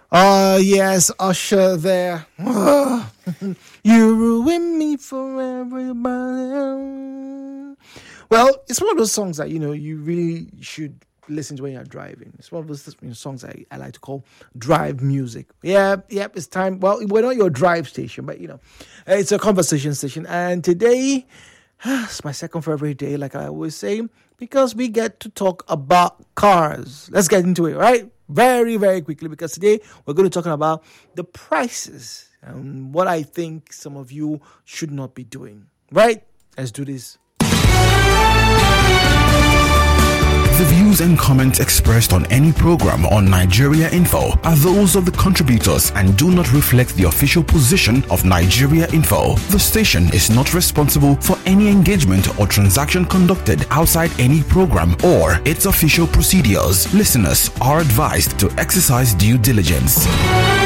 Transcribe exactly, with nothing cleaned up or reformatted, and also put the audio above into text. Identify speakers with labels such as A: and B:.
A: Oh, yes, Usher there. You ruin me for everybody. Well, it's one of those songs that, you know, you really should listen to when you're driving. It's one of those you know, songs I, I like to call drive music. Yeah, yep, it's time. Well, we're not your drive station, but, you know, it's a conversation station. And today, it's my second favorite day, like I always say, because we get to talk about cars. Let's get into it, right? Very, very quickly, because today we're going to be talking about the prices and what I think some of you should not be doing, right? Let's do this.
B: The views and comments expressed on any program on Nigeria Info are those of the contributors and do not reflect the official position of Nigeria Info. The station is not responsible for any engagement or transaction conducted outside any program or its official procedures. Listeners are advised to exercise due diligence.